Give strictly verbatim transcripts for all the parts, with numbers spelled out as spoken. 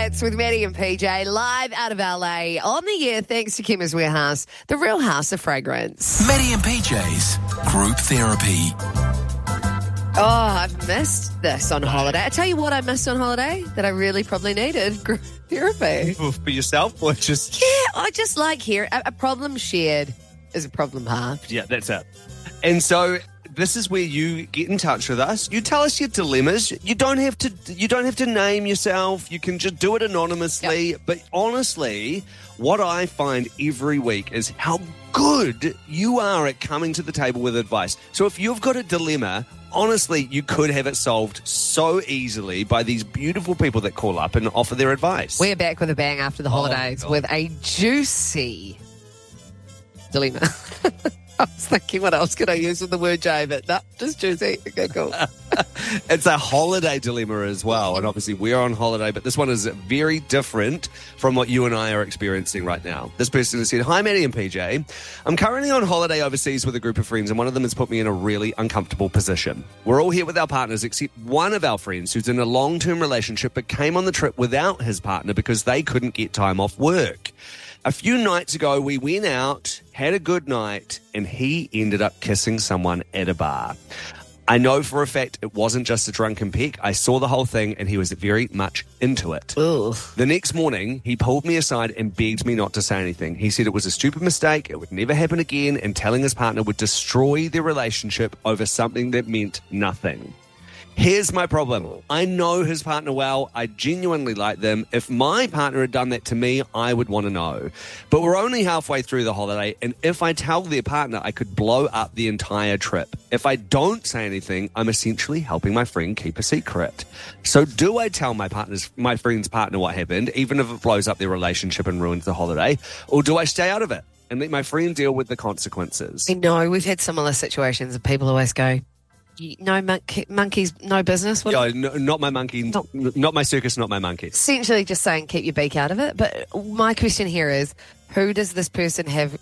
It's with Maddie and P J, live out of L A, on the air thanks to Chemist Warehouse, the real house of fragrance. Maddie and P J's Group Therapy. Oh, I've missed this on holiday. I tell you what I missed on holiday that I really probably needed, group therapy. For yourself or just... Yeah, I just like hearing a, a problem shared is a problem halved. Yeah, that's it. And so... this is where you get in touch with us. You tell us your dilemmas. You don't have to. You don't have to name yourself. You can just do it anonymously. Yep. But honestly, what I find every week is how good you are at coming to the table with advice. So if you've got a dilemma, honestly, you could have it solved so easily by these beautiful people that call up and offer their advice. We're back with a bang after the holidays oh with a juicy dilemma. I was thinking, what else could I use with the word J? But no, just juicy. Okay, cool. It's a holiday dilemma as well. And obviously we're on holiday, but this one is very different from what you and I are experiencing right now. This person has said, "Hi, Maddie and P J. I'm currently on holiday overseas with a group of friends, and one of them has put me in a really uncomfortable position. We're all here with our partners, except one of our friends who's in a long-term relationship but came on the trip without his partner because they couldn't get time off work. A few nights ago, we went out, had a good night, and he ended up kissing someone at a bar. I know for a fact it wasn't just a drunken peck. I saw the whole thing, and he was very much into it. Ugh. The next morning, he pulled me aside and begged me not to say anything. He said it was a stupid mistake, it would never happen again, and telling his partner would destroy their relationship over something that meant nothing. Here's my problem. I know his partner well. I genuinely like them. If my partner had done that to me, I would want to know. But we're only halfway through the holiday, and if I tell their partner, I could blow up the entire trip. If I don't say anything, I'm essentially helping my friend keep a secret. So do I tell my partner's, my friend's partner what happened, even if it blows up their relationship and ruins the holiday, or do I stay out of it and let my friend deal with the consequences? I know, we've had similar situations, and people always go, no monkey, monkeys, no business. What Yeah, no, not my monkey, not, not my circus, not my monkeys. Essentially just saying keep your beak out of it. But my question here is, who does this person have?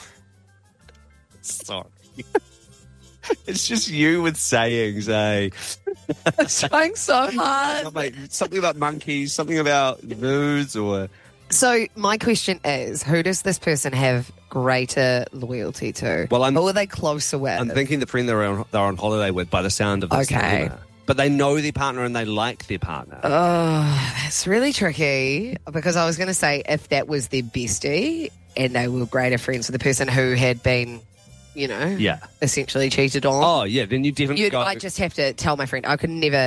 Sorry. It's just you with sayings, eh? I'm trying so hard. Like, something about monkeys, something about nudes, or... So my question is, who does this person have greater loyalty to? Well, I'm, who are they closer with? I'm thinking the friend they're on, they're on holiday with by the sound of this. Okay. Dilemma. But they know their partner and they like their partner. Oh, that's really tricky, because I was going to say if that was their bestie and they were greater friends with the person who had been, you know, yeah, essentially cheated on. Oh, yeah, then you definitely You'd, got... I just have to tell my friend I could never